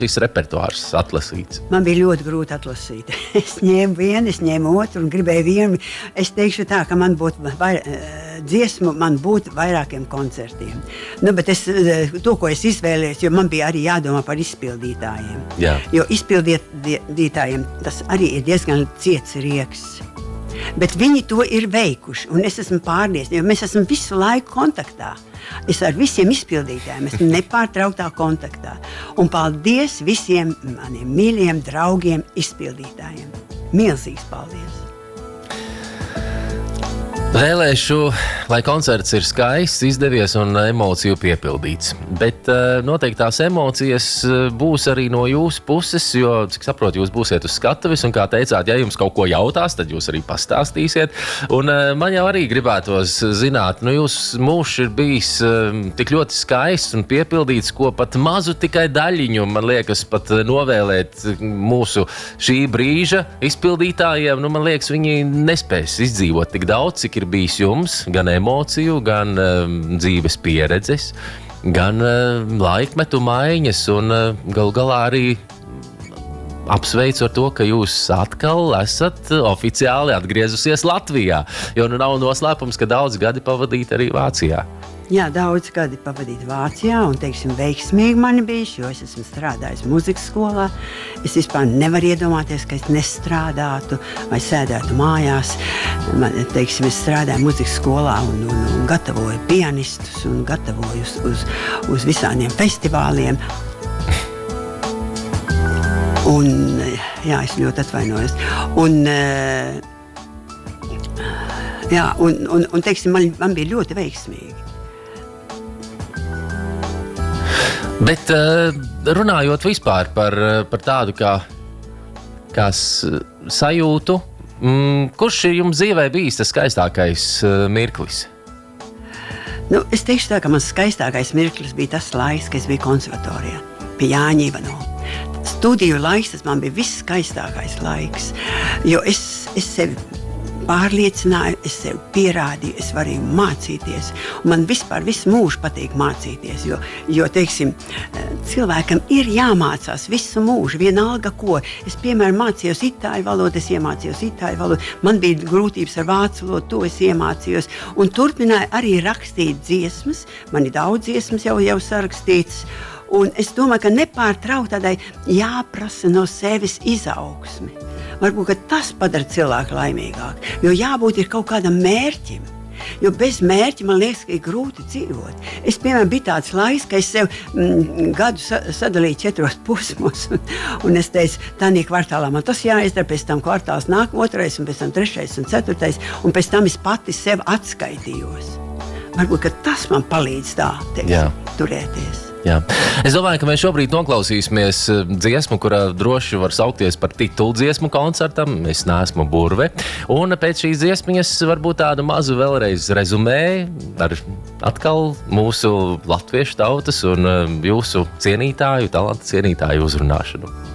Šis repertuārs atlasīts. Man bija ļoti grūti atlasīt. Es ņēmu vienu, es ņēmu otru un gribēju vienu. Es teikšu tā, ka man būtu dziesmu, man būtu vairākiem koncertiem. Nu, bet to, ko es izvēlējos, jo man bija arī jādomā par izpildītājiem. Jā. Jo izpildītājiem tas arī ir diezgan ciets rieks. Bet viņi to ir veikuši, un es esmu pārliecināta, jo mēs esam visu laiku kontaktā. Es ar visiem izpildītājiem esmu nepārtrauktā kontaktā. Un paldies visiem maniem mīļiem draugiem izpildītājiem. Milzīgs paldies! Vēlēšu, lai koncerts ir skaists, izdevies un emociju piepildīts. Bet noteikti tās emocijas būs arī no jūsu puses, jo, cik saprotu, jūs būsiet uz skatuves, un kā teicāt, ja jums kaut ko jautās, tad jūs arī pastāstīsiet. Un man jau arī gribētos zināt, jūs mūžs ir bijis tik ļoti skaists un piepildīts, ko pat mazu tikai daļiņu, man liekas, pat novēlēt mūsu šī brīža izpildītājiem. Man liekas, viņi nespēs izdzīvot tik daudz, cik ir bijis jums, gan emociju, gan dzīves pieredzes, gan laikmetu maiņas, un galu galā arī apsveicu ar to, ka jūs atkal esat oficiāli atgriezusies Latvijā, jo nav noslēpums, ka daudz gadi pavadīt arī Vācijā. Jā, daudz gadi pavadīt Vācijā, un, teiksim, veiksmīgi mani bijis, jo es esmu strādājis muzikas skolā. Es vispār nevaru iedomāties, ka es nestrādātu vai sēdētu mājās. Teiksim, es strādāju muzikas skolā un gatavoju pianistus un gatavoju uz visādiem festivāliem. Un, jā, es ļoti atvainojos. Un teiksim, man bija ļoti veiksmīgi. Bet runājot vispār par tādu kā sajūtu, kurš ir jums dzīvē bijis tas skaistākais mirklis? Es teikšu tā, ka mans skaistākais mirklis bija tas laiks, kad es biju konservatorijā pie Jāņa Ivanova. Studiju laiks, tas man bija viss skaistākais laiks, jo es sevi pārliecināju, es sev pierādīju, es varēju mācīties. Un man vispār visu mūžu patīk mācīties, jo teiksim, cilvēkam ir jāmācās visu mūžu, vienalga ko. Es, piemēram, mācījos itāļu valodu, es iemācījos itāļu valodu, man bija grūtības ar vācu valodu, to es iemācījos. Un turpināju arī rakstīt dziesmas, man ir daudz dziesmas jau sarakstītas. Un es domāju, ka nepārtraukt tādai jāprasa no sevis izaugsmi. Varbūt, ka tas padara cilvēku laimīgāk, jo jābūt ir kaut kādam mērķim. Jo bez mērķa, man liekas, ka ir grūti dzīvot. Es, piemēram, bija tāds laiks, ka es sev gadu sadalīju 4 posmos, un es teicu, tādā kvartālā man tas jāizdara, pēc tam kvartāls nāk 2, un pēc tam 3 un 4, un pēc tam es pati sev atskaitījos. Varbūt, ka tas man palīdz tā, turēties. Jā. Es domāju, ka mēs šobrīd noklausīsimies dziesmu, kurā droši var saukties par titulu dziesmu koncertam. Es neesmu burve. Un pēc šīs dziesmiņas varbūt tādu mazu vēlreiz rezumē ar atkal mūsu latviešu tautas un jūsu cienītāju, talantu cienītāju uzrunāšanu.